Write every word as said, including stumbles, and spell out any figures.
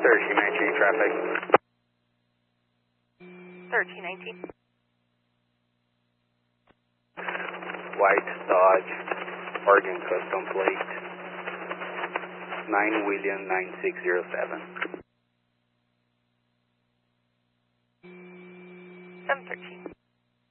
thirteen nineteen traffic. thirteen nineteen. White Dodge, Oregon custom plate, nine William nine six zero seven. seven thirteen.